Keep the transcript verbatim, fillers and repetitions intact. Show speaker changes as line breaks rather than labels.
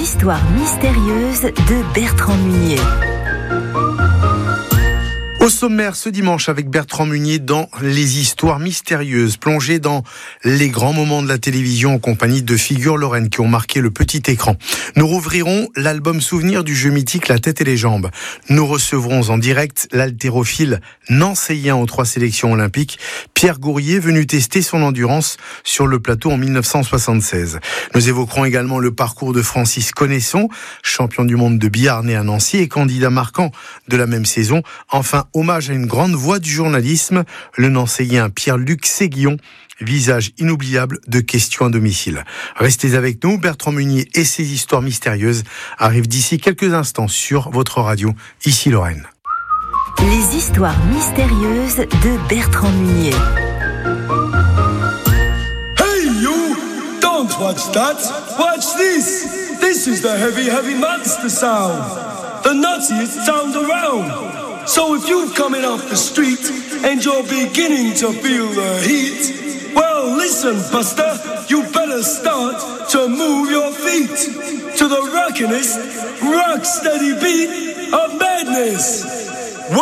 histoires mystérieuses de Bertrand Munier.
Au sommaire ce dimanche avec Bertrand Munier dans Les histoires mystérieuses, plongées dans les grands moments de la télévision en compagnie de figures lorraines qui ont marqué le petit écran. Nous rouvrirons l'album souvenir du jeu mythique La tête et les jambes. Nous recevrons en direct l'haltérophile nancéien aux trois sélections olympiques, Pierre Gourrier, venu tester son endurance sur le plateau en mille neuf cent soixante-seize. Nous évoquerons également le parcours de Francis Connaisson, champion du monde de billard né à Nancy et candidat marquant de la même saison. Enfin, hommage à une grande voix du journalisme, le nancéien Pierre-Luc Séguillon, visage inoubliable de Questions à domicile. Restez avec nous, Bertrand Munier et ses histoires mystérieuses arrivent d'ici quelques instants sur votre radio, ici Lorraine.
Les histoires mystérieuses de Bertrand Munier.
Hey you! Don't watch that! Watch this! This is the heavy, heavy monster sound! The nuttiest sound around! So if you're coming off the street and you're beginning to feel the heat, well listen buster, you better start to move your feet to the rockinest, rock steady beat of madness.